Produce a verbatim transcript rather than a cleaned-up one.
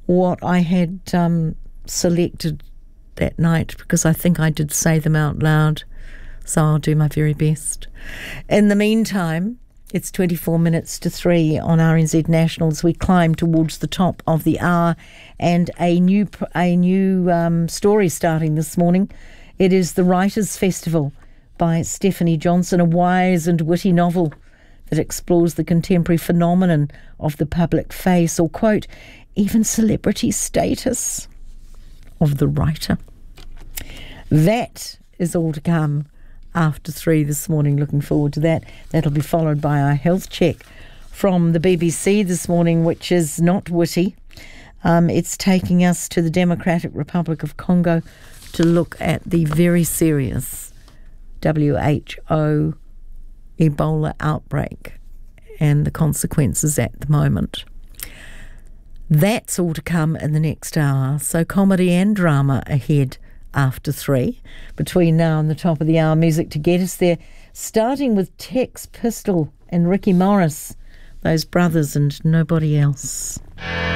what I had um, selected that night, because I think I did say them out loud, so I'll do my very best. In the meantime, it's twenty-four minutes to three on R N Z National as we climb towards the top of the hour, and a new a new um, story starting this morning. It is the Writers' Festival by Stephanie Johnson, a wise and witty novel that explores the contemporary phenomenon of the public face, or, quote, even celebrity status of the writer. That is all to come after three this morning. Looking forward to that. That'll be followed by our health check from the B B C this morning, which is not witty. Um, it's taking us to the Democratic Republic of Congo to look at the very serious W H O Ebola outbreak and the consequences at the moment. That's all to come in the next hour. So comedy and drama ahead after three. Between now and the top of the hour, music to get us there, starting with Tex Pistol and Ricky Morris, those brothers and nobody else.